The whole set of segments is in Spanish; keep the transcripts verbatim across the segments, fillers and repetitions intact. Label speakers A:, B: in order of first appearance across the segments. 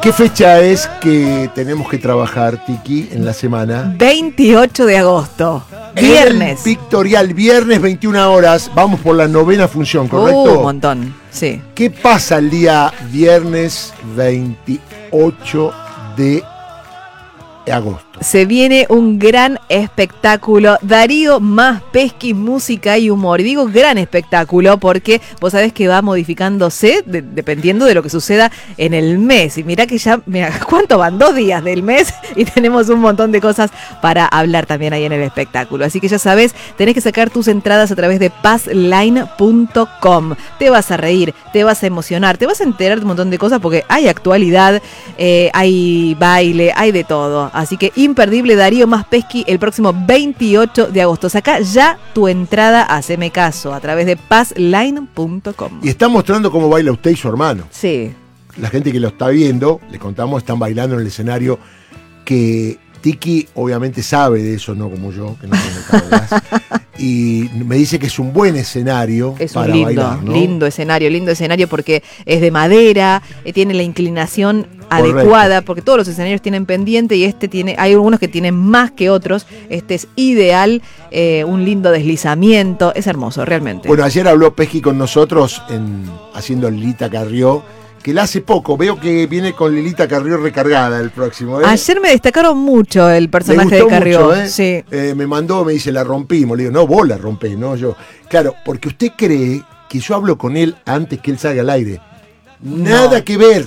A: ¿Qué fecha es que tenemos que trabajar, Tiki, en la semana?
B: veintiocho de agosto, viernes.
A: El Victorial, viernes, veintiuna horas. Vamos por la novena función, ¿correcto?
B: Uh, un montón, sí.
A: ¿Qué pasa el día viernes veintiocho de agosto?
B: Se viene un gran espectáculo. Darío más Pesqui, música y humor. Y digo gran espectáculo porque vos sabés que va modificándose de, dependiendo de lo que suceda en el mes. Y mirá que ya, mirá, ¿cuánto van? Dos días del mes y tenemos un montón de cosas para hablar también ahí en el espectáculo. Así que ya sabés, tenés que sacar tus entradas a través de passline punto com. Te vas a reír, te vas a emocionar, te vas a enterar de un montón de cosas porque hay actualidad, eh, hay baile, hay de todo. Así que imperdible Darío más Pesqui el próximo veintiocho de agosto. Saca ya tu entrada, haceme caso, a través de passline punto com.
A: Y está mostrando cómo baila usted y su hermano.
B: Sí.
A: La gente que lo está viendo, le contamos, están bailando en el escenario, que Tiki obviamente sabe de eso, no como yo, que no tengo cabras. Y me dice que es un buen escenario
B: es
A: para
B: un lindo,
A: bailar, ¿no?
B: lindo escenario, lindo escenario porque es de madera, eh, tiene la inclinación
A: Correcto.
B: adecuada, porque todos los escenarios tienen pendiente y este tiene, hay algunos que tienen más que otros. Este es ideal, eh, un lindo deslizamiento, es hermoso, realmente.
A: Bueno, ayer habló Pesqui con nosotros en, haciendo Lilita Carrió, que la hace poco. Veo que viene con Lilita Carrió recargada el próximo. ¿eh?
B: Ayer me destacaron mucho el personaje de Carrió.
A: Mucho, ¿eh?
B: Sí.
A: Eh, me mandó, me dice, la rompimos. Le digo, no, vos la rompés, no yo. Claro, porque usted cree que yo hablo con él antes que él salga al aire. Nada
B: No.
A: que ver.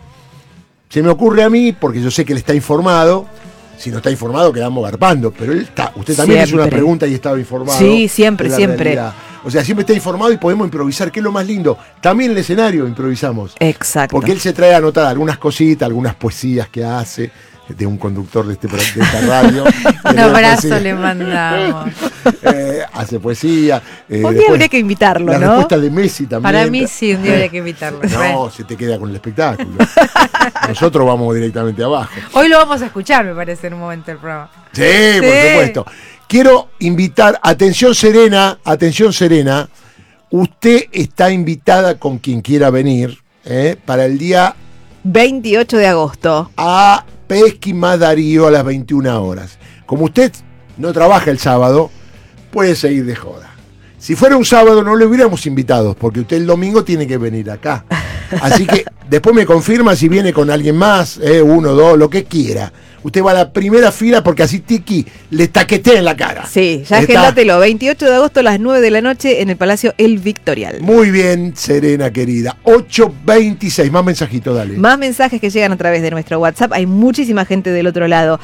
A: Se me ocurre a mí, porque yo sé que él está informado. Si no está informado, quedamos garpando. Pero él está. Usted también
B: Siempre.
A: hizo una pregunta y estaba informado.
B: Sí, siempre,
A: de la
B: siempre.
A: realidad. O sea, siempre está informado y podemos improvisar, que es lo más lindo. También en el escenario improvisamos.
B: Exacto.
A: Porque él se trae anotadas algunas cositas, algunas poesías que hace, de un conductor de, este, de esta radio.
C: Un abrazo le mandamos.
A: Eh, hace poesía. Eh,
B: Un día habría que invitarlo,
A: la
B: ¿no?
A: respuesta de Messi también.
C: Para mí sí, un día habría que invitarlo.
A: No, se te queda con el espectáculo. Nosotros vamos directamente abajo.
C: Hoy lo vamos a escuchar, me parece, en un momento del programa.
A: Sí, por
C: Sí.
A: supuesto. Quiero invitar, atención Serena, atención Serena, usted está invitada con quien quiera venir eh, para el día
B: veintiocho de agosto.
A: a Pesqui más Darío a las veintiuna horas. Como usted no trabaja el sábado, puede seguir de joda. Si fuera un sábado no le hubiéramos invitado, porque usted el domingo tiene que venir acá. Así que después me confirma si viene con alguien más, eh, uno, dos, lo que quiera. Usted va a la primera fila porque así Tiki le taquetea en la cara.
B: Sí, ya
A: Está
B: agéndatelo. veintiocho de agosto a las nueve de la noche en el Palacio El Victorial.
A: Muy bien, Serena querida. ocho veintiséis, más mensajitos, dale.
B: Más mensajes que llegan a través de nuestro WhatsApp. Hay muchísima gente del otro lado.